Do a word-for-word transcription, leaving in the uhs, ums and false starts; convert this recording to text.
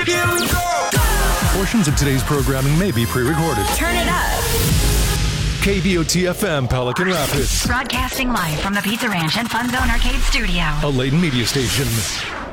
Here we go. Portions of today's programming may be pre-recorded. Turn it up. K B O T F M, Pelican Rapids. Broadcasting live from the Pizza Ranch and Fun Zone Arcade Studio. A Layton media station.